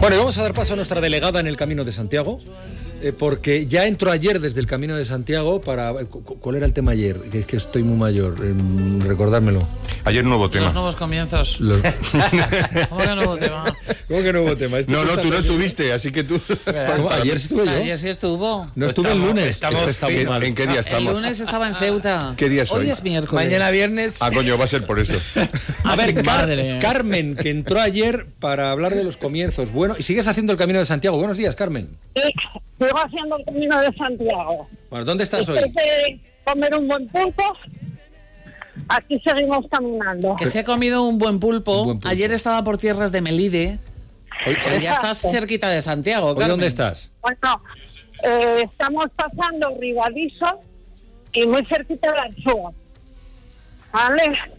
Bueno, y vamos a dar paso a nuestra delegada en el Camino de Santiago, porque ya entró ayer desde el Camino de Santiago para... ¿Cuál era el tema ayer? Que es que estoy muy mayor, recordármelo. Ayer nuevo tema. Los nuevos comienzos. ¿Cómo que nuevo tema? ¿Cómo que nuevo tema? No, tú no estuviste, así que tú... Ayer estuve yo. Ayer sí estuvo. No estuve el lunes. ¿En qué día estamos? El lunes estaba en Ceuta. ¿Qué día es hoy? Hoy es miércoles. Mañana viernes. Ah, coño, va a ser por eso. A ver, Madre. Carmen, que entró ayer para hablar de los comienzos. Bueno, y sigues haciendo el Camino de Santiago. Buenos días, Carmen. Sí, sigo haciendo el Camino de Santiago. Bueno, ¿dónde estás hoy? Después de comer un buen pulpo, aquí seguimos caminando. Que se ha comido un buen pulpo. Un buen pulpo. Ayer estaba por tierras de Melide. Hoy, Pero ya estás cerquita de Santiago, ¿hoy Carmen. dónde estás? Bueno, estamos pasando Ribadizo y muy cerquita de Arzúa. ¿Vale?